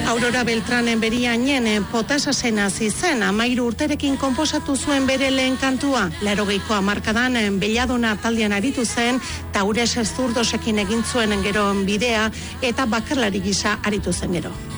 Aurora Beltranen beriainen potasa zen hasi zen, 13 urterekin konposatu zuen bere lehen kantua. 80ko hamarkadan Belladona taldean aritu zen, Taures Zurdosekin egin zuen gero bidea eta bakarlari gisa aritu zen gero.